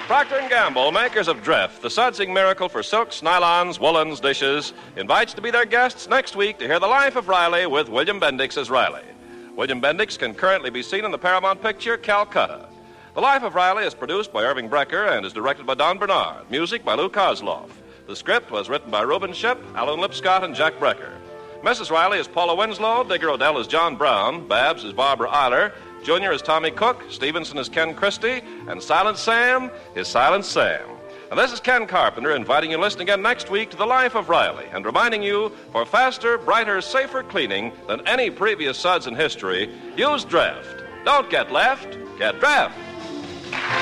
Procter & Gamble, makers of Dreft, the sudsing miracle for silks, nylons, woolens, dishes, invites to be their guests next week to hear the life of Riley with William Bendix as Riley. William Bendix can currently be seen in the Paramount picture Calcutta. The Life of Riley is produced by Irving Brecker and is directed by Don Bernard. Music by Lou Kozloff. The script was written by Reuben Ship, Alan Lipscott, and Jack Brecker. Mrs. Riley is Paula Winslow, Digger Odell is John Brown, Babs is Barbara Eiler, Junior is Tommy Cook, Stevenson is Ken Christie, and Silent Sam is Silent Sam. And this is Ken Carpenter inviting you to listen again next week to The Life of Riley and reminding you, for faster, brighter, safer cleaning than any previous suds in history, use Dreft. Don't get left, get Dreft.